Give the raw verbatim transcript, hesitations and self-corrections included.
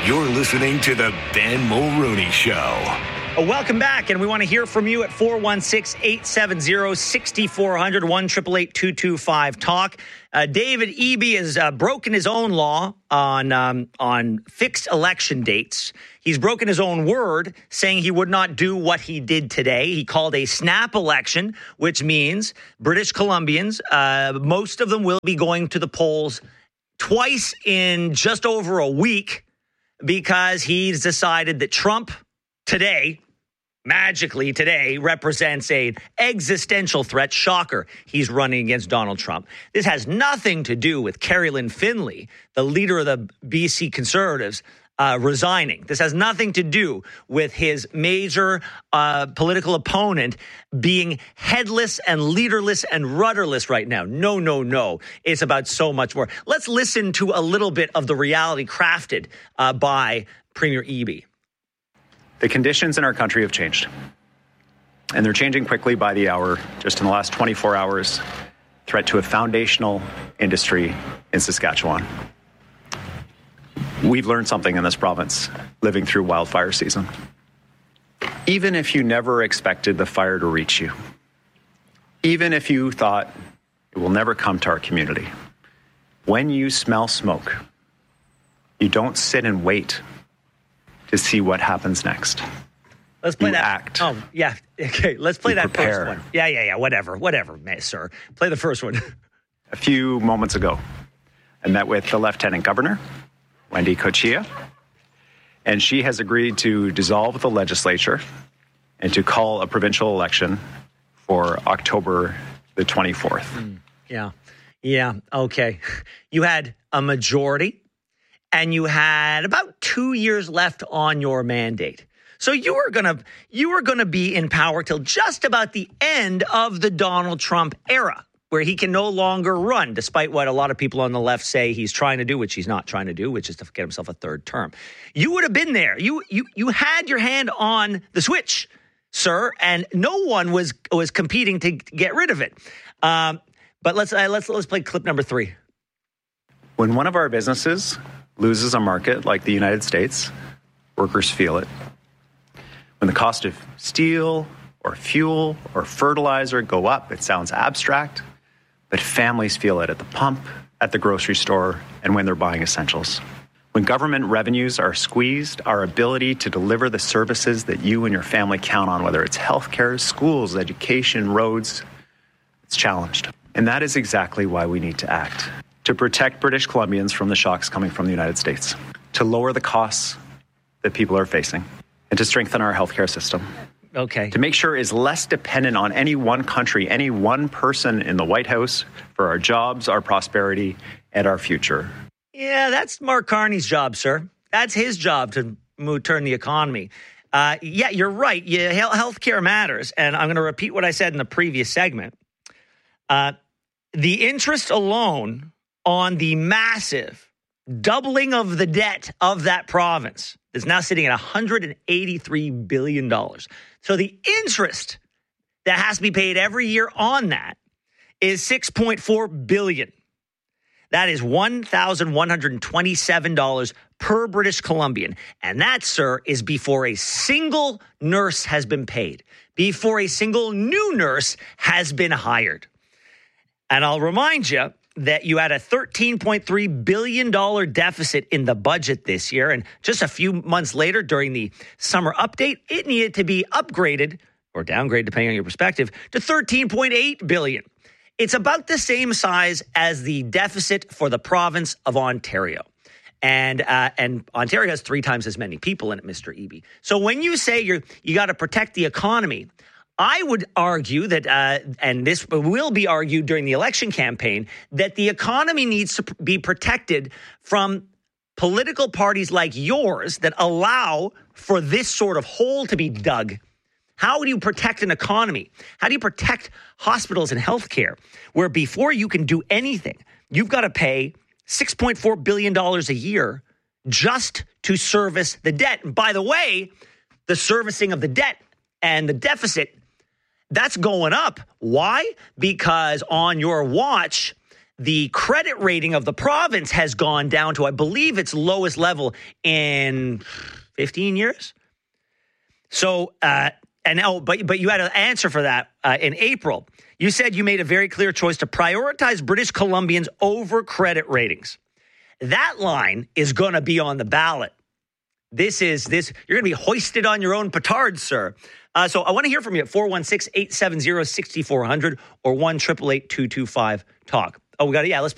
You're listening to the Ben Mulrooney Show. Welcome back, and we want to hear from you at four one six, eight seven zero, six four zero zero, one eight eight eight, two two five, talk. Uh, David Eby has uh, broken his own law on um, on fixed election dates. He's broken his own word, saying he would not do what he did today. He called a snap election, which means British Columbians, uh, most of them will be going to the polls twice in just over a week because he's decided that Trump today, magically today, represents an existential threat. Shocker, he's running against Donald Trump. This has nothing to do with Carrie Lynn Finley, the leader of the B C Conservatives, uh, resigning. This has nothing to do with his major uh, political opponent being headless and leaderless and rudderless right now. No, no, no. It's about so much more. Let's listen to a little bit of the reality crafted uh, by Premier Eby. The conditions in our country have changed, and they're changing quickly by the hour. Just in the last twenty-four hours, threat to a foundational industry in Saskatchewan. We've learned something in this province living through wildfire season. Even if you never expected the fire to reach you, even if you thought it will never come to our community, when you smell smoke, you don't sit and wait to see what happens next. Let's play you that. Act. Oh, yeah. Okay, let's play you that prepare. first one. Yeah, yeah, yeah. Whatever, whatever, may, sir. Play the first one. A few moments ago, I met with the Lieutenant Governor, Wendy Cochia, and she has agreed to dissolve the legislature and to call a provincial election for October the twenty-fourth. Mm, yeah, yeah, okay. You had a majority, and you had about two years left on your mandate. So you were gonna you were gonna be in power till just about the end of the Donald Trump era, where he can no longer run, despite what a lot of people on the left say he's trying to do, which he's not trying to do, which is to get himself a third term. You would have been there. You you you had your hand on the switch, sir, and no one was was competing to get rid of it. Um, but let's uh, let's let's play clip number three. When one of our businesses loses a market like the United States, workers feel it. When the cost of steel or fuel or fertilizer go up, it sounds abstract, but families feel it at the pump, at the grocery store, and when they're buying essentials. When government revenues are squeezed, our ability to deliver the services that you and your family count on, whether it's healthcare, schools, education, roads, it's challenged. And that is exactly why we need to act. To protect British Columbians from the shocks coming from the United States, to lower the costs that people are facing, and to strengthen our healthcare system. Okay. To make sure it's less dependent on any one country, any one person in the White House for our jobs, our prosperity, and our future. Yeah, that's Mark Carney's job, sir. That's his job to move, turn the economy. Uh, yeah, you're right. Yeah, healthcare matters. And I'm going to repeat what I said in the previous segment. Uh, the interest alone on the massive doubling of the debt of that province is now sitting at one hundred eighty-three billion dollars. So the interest that has to be paid every year on that is six point four billion dollars. That is one thousand one hundred twenty-seven dollars per British Columbian. And that, sir, is before a single nurse has been paid, before a single new nurse has been hired. And I'll remind you that you had a thirteen point three billion dollars deficit in the budget this year. And just a few months later, during the summer update, it needed to be upgraded or downgraded, depending on your perspective, to thirteen point eight billion dollars. It's about the same size as the deficit for the province of Ontario. And uh, and Ontario has three times as many people in it, Mister Eby. So when you say you're you got to protect the economy, I would argue that, uh, and this will be argued during the election campaign, that the economy needs to be protected from political parties like yours that allow for this sort of hole to be dug. How do you protect an economy? How do you protect hospitals and healthcare, where before you can do anything, you've got to pay six point four billion dollars a year just to service the debt? And by the way, the servicing of the debt and the deficit, that's going up. Why? Because on your watch, the credit rating of the province has gone down to, I believe, its lowest level in fifteen years. So, uh, and oh, but but you had an answer for that uh, in April. You said you made a very clear choice to prioritize British Columbians over credit ratings. That line is going to be on the ballot. This is this. You're going to be hoisted on your own petard, sir. Uh, so I want to hear from you at four one six, eight seven zero, six four zero zero or one eight eight eight, two two five, talk. Oh, we got it. Yeah, let's